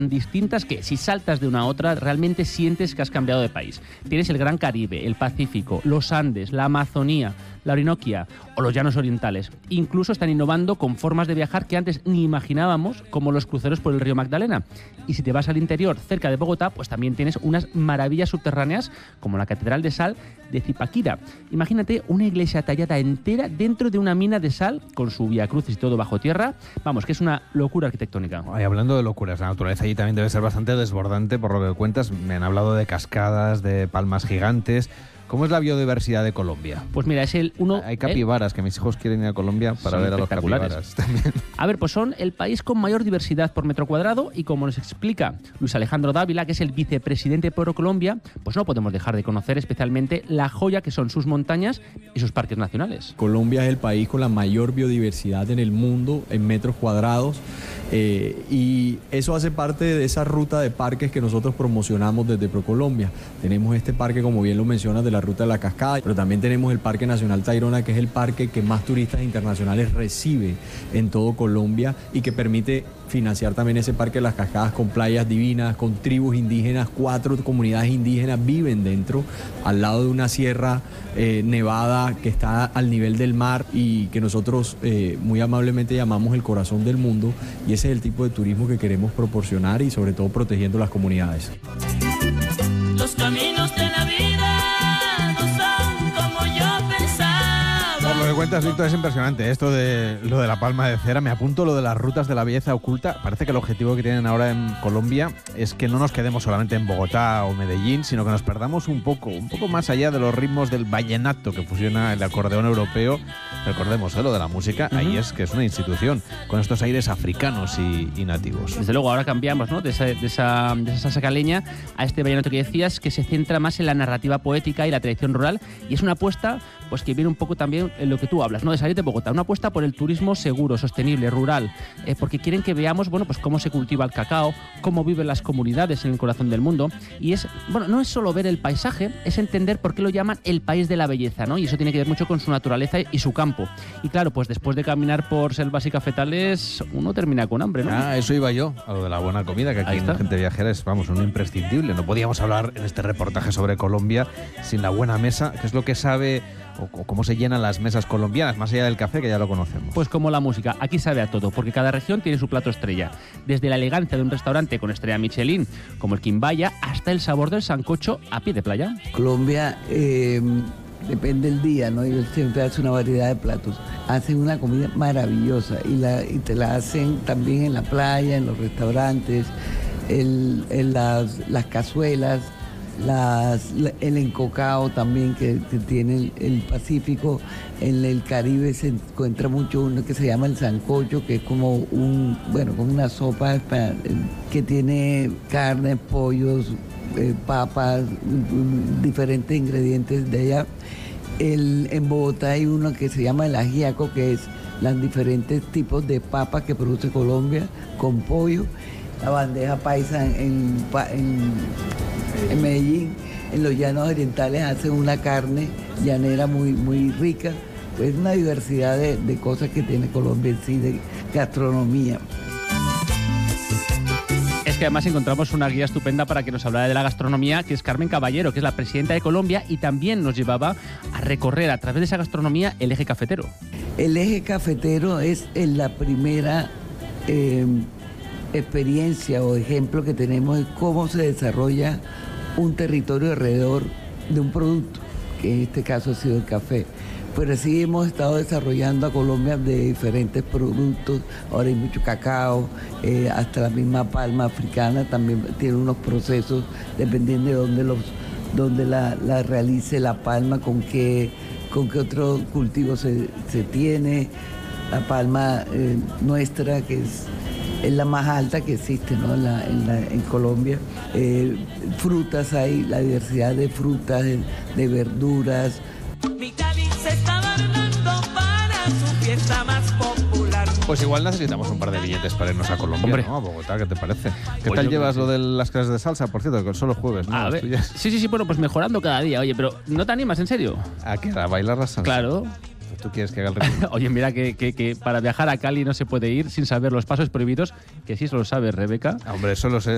distintas que si saltas de una a otra realmente sientes que has cambiado de país. Tienes el Gran Caribe, el Pacífico, los Andes, la Amazonía, la Orinoquia o los llanos orientales. Incluso están innovando con formas de viajar que antes ni imaginábamos, como los cruceros por el río Magdalena. Y si te vas al interior, cerca de Bogotá, pues también tienes unas maravillas subterráneas como la Catedral de Sal de Zipaquirá. Imagínate una iglesia tallada entera dentro de una mina de sal con su vía crucis y todo bajo tierra. Vamos, que es una locura arquitectónica. Ay, hablando de locuras, la naturaleza allí también debe ser bastante desbordante por lo que cuentas. Me han hablado de cascadas, de palmas gigantes. ¿Cómo es la biodiversidad de Colombia? Pues mira, es el uno... Hay capibaras, que mis hijos quieren ir a Colombia para ver a los capibaras también. A ver, pues son el país con mayor diversidad por metro cuadrado y como nos explica Luis Alejandro Dávila, que es el vicepresidente de ProColombia, pues no podemos dejar de conocer especialmente la joya que son sus montañas y sus parques nacionales. Colombia es el país con la mayor biodiversidad en el mundo en metros cuadrados y eso hace parte de esa ruta de parques que nosotros promocionamos desde ProColombia. Tenemos este parque, como bien lo mencionas, de la Ruta de la Cascada, pero también tenemos el Parque Nacional Tayrona, que es el parque que más turistas internacionales recibe en todo Colombia y que permite financiar también ese Parque de las Cascadas con playas divinas, con tribus indígenas. 4 comunidades indígenas viven dentro, al lado de una sierra nevada que está al nivel del mar y que nosotros muy amablemente llamamos el corazón del mundo, y ese es el tipo de turismo que queremos proporcionar y sobre todo protegiendo las comunidades. Los caminos de la vida no son como yo pensaba. Por lo que cuentas, Víctor, es impresionante. Esto de lo de la palma de cera, me apunto lo de las rutas de la belleza oculta. Parece que el objetivo que tienen ahora en Colombia es que no nos quedemos solamente en Bogotá o Medellín, sino que nos perdamos un poco más allá de los ritmos del vallenato que fusiona el acordeón europeo. Recordemos, lo de la música, ahí es que es una institución, con estos aires africanos y nativos. Desde luego, ahora cambiamos, ¿no?, de esa salsa caleña a este vallenato que decías, que se centra más en la narrativa poética y la tradición rural, y es una apuesta pues que viene un poco también en lo que tú hablas, ¿no?, de salir de Bogotá, una apuesta por el turismo seguro, sostenible, rural, porque quieren que veamos, bueno, pues cómo se cultiva el cacao, cómo viven las comunidades en el corazón del mundo, y es, bueno, no es solo ver el paisaje, es entender por qué lo llaman el país de la belleza, ¿no?, y eso tiene que ver mucho con su naturaleza y su campo. Y claro, pues después de caminar por selvas y cafetales, uno termina con hambre, ¿no? Ah, eso iba yo, a lo de la buena comida, que aquí en Gente Viajera es, vamos, un imprescindible. No podíamos hablar en este reportaje sobre Colombia sin la buena mesa, que es lo que sabe o cómo se llenan las mesas colombianas, más allá del café, que ya lo conocemos. Pues como la música, aquí sabe a todo, porque cada región tiene su plato estrella. Desde la elegancia de un restaurante con estrella Michelin, como el Quimbaya, hasta el sabor del sancocho a pie de playa. Colombia... depende del día, ¿no? Ellos siempre hacen una variedad de platos. Hacen una comida maravillosa y te la hacen también en la playa, en los restaurantes, las cazuelas, el encocado también que tiene el Pacífico. En el Caribe se encuentra mucho uno que se llama el sancocho, que es como como una sopa que tiene carne, pollos, papas, diferentes ingredientes de allá. En Bogotá hay uno que se llama el ajiaco, que es los diferentes tipos de papas que produce Colombia con pollo. La bandeja paisa en Medellín, en los llanos orientales hacen una carne llanera muy rica. Es una diversidad de cosas que tiene Colombia en sí, de gastronomía. Es que además encontramos una guía estupenda para que nos hablara de la gastronomía, que es Carmen Caballero, que es la presidenta de Colombia, y también nos llevaba a recorrer a través de esa gastronomía el eje cafetero. El eje cafetero es la primera experiencia o ejemplo que tenemos de cómo se desarrolla un territorio alrededor de un producto, que en este caso ha sido el café. Pero sí hemos estado desarrollando a Colombia de diferentes productos. Ahora hay mucho cacao, hasta la misma palma africana también tiene unos procesos, dependiendo de dónde la realice la palma, con qué otro cultivo se tiene. La palma nuestra, que es la más alta que existe, ¿no?, en Colombia. Frutas, hay la diversidad de frutas, de verduras. Mi Cali se está adornando para su fiesta más popular. Pues igual necesitamos un par de billetes para irnos a Colombia, hombre, ¿no? A Bogotá, ¿qué te parece? ¿Qué pues tal llevas lo de las clases de salsa? Por cierto, que son los jueves, ¿no? A ver, sí, bueno, pues mejorando cada día. Oye, pero ¿no te animas, en serio? ¿A qué? ¿A bailar la salsa? Claro. ¿Tú quieres que haga el ritmo? Oye, mira que para viajar a Cali no se puede ir sin saber los pasos prohibidos, que sí, eso lo sabe Rebeca. Hombre, eso lo sé.